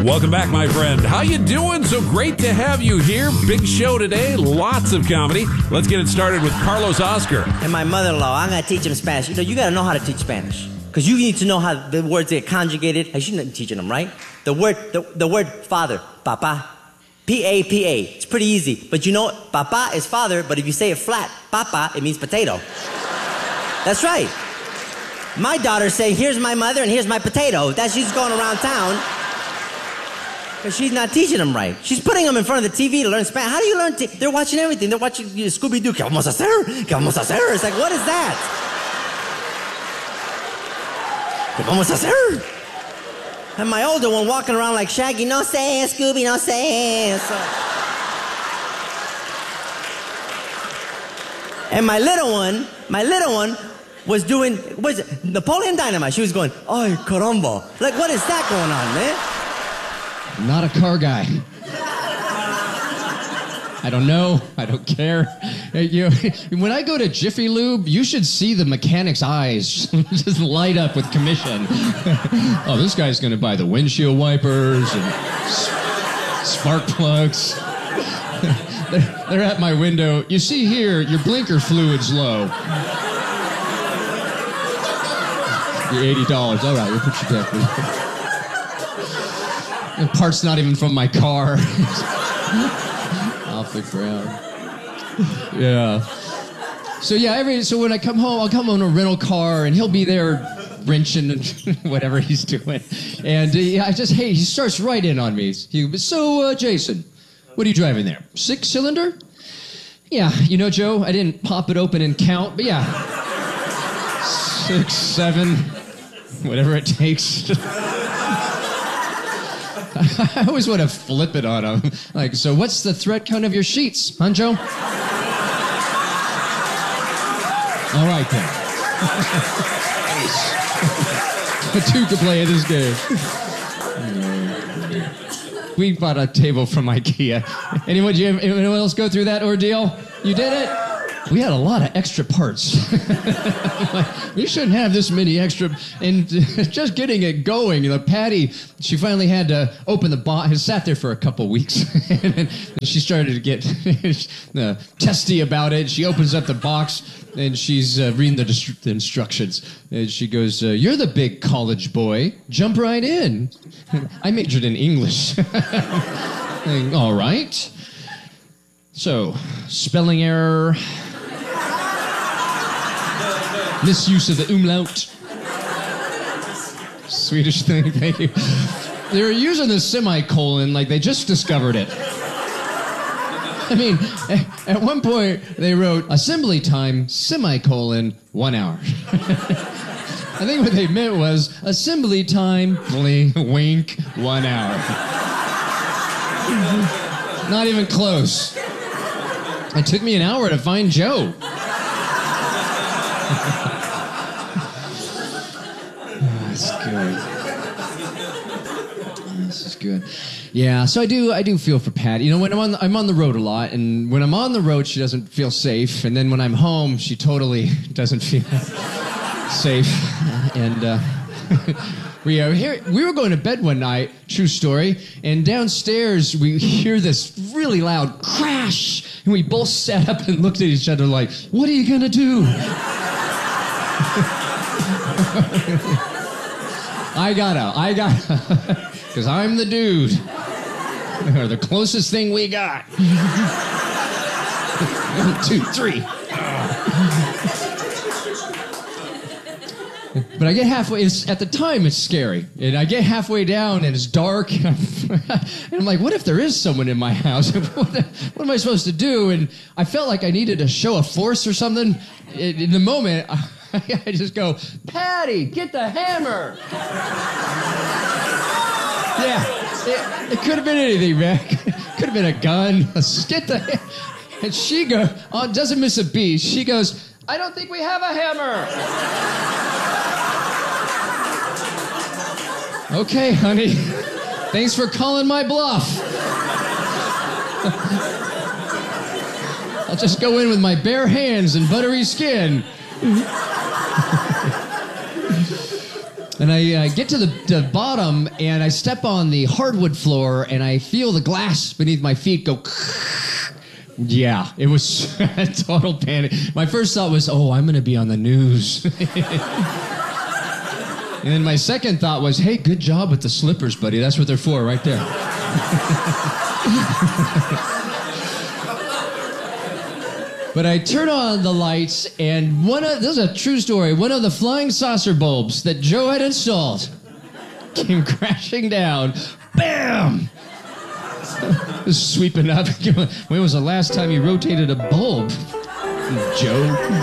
Welcome back, my friend. How you doing? So great to have you here. Big show today. Lots of comedy. Let's get it started with Carlos Oscar. And my mother-in-law, I'm going to teach him Spanish. You know, you got to know how to teach Spanish. Because you need to know how the words get conjugated. I shouldn't be teaching them, right? The word father, papa, P-A-P-A. It's pretty easy. But you know, papa is father, but if you say it flat, papa, it means potato. That's right. My daughter's saying, here's my mother and here's my potato. She's going around town. Because she's not teaching them right. She's putting them in front of the TV to learn Spanish. How do you learn? They're watching everything. They're watching Scooby-Doo. ¿Qué vamos a hacer? ¿Qué vamos a hacer? It's like, what is that? ¿Qué vamos a hacer? And my older one walking around like Shaggy, no sé, Scooby, no sé. So. And my little one was doing, Napoleon Dynamite. She was going, ay, caramba. Like, what is that going on, man? Not a car guy. I don't know. I don't care. When I go to Jiffy Lube, you should see the mechanic's eyes just light up with commission. Oh, this guy's going to buy the windshield wipers and spark plugs. They're at my window. You see here, your blinker fluid's low. The $80. All right, we'll put you down. The part's not even from my car. Off the ground. Yeah. So when I come home, I'll come on a rental car, and he'll be there wrenching and whatever he's doing. And he starts right in on me. So, Jason, what are you driving there? 6-cylinder? Yeah, you know, Joe, I didn't pop it open and count, but yeah. 6, 7, whatever it takes. I always want to flip it on him. Like, so what's the thread count of your sheets, huh, Joe? All right, then. Two can play this game. We bought a table from IKEA. Anyone else go through that ordeal? You did it? We had a lot of extra parts. We shouldn't have this many extra. And just getting it going, Patty, she finally had to open the box. It sat there for a couple weeks. And she started to get testy about it. She opens up the box, and she's reading the instructions. And she goes, you're the big college boy. Jump right in. I majored in English. All right. So, spelling error. Misuse of the umlaut. Swedish thing, thank you. They were using the semicolon like they just discovered it. I mean, at one point they wrote assembly time, semicolon, 1 hour. I think what they meant was assembly time, wink, 1 hour. Not even close. It took me an hour to find Joe. That's good. This is good. Yeah, so I do feel for Patty. When I'm on the road a lot, and when I'm on the road, she doesn't feel safe, and then when I'm home, she totally doesn't feel safe. And we were going to bed one night, true story, and downstairs we hear this really loud crash, and we both sat up and looked at each other like, what are you gonna do? I gotta, because I'm the dude. Or the closest thing we got. 1, 2, 3. But I get halfway, at the time it's scary. And I get halfway down and it's dark. And I'm like, what if there is someone in my house? What am I supposed to do? And I felt like I needed to show a force or something. In the moment, I just go, Patty, get the hammer. Yeah, it could have been anything, man. Could have been a gun. Get the hammer. And she goes, doesn't miss a beat. She goes, I don't think we have a hammer. Okay, honey. Thanks for calling my bluff. I'll just go in with my bare hands and buttery skin. And I get to the bottom, and I step on the hardwood floor, and I feel the glass beneath my feet go. Yeah, it was a total panic. My first thought was, oh, I'm going to be on the news. And then my second thought was, hey, good job with the slippers, buddy. That's what they're for, right there. But I turn on the lights, and this is a true story, one of the flying saucer bulbs that Joe had installed came crashing down. Bam! Just sweeping up. When was the last time you rotated a bulb, Joe?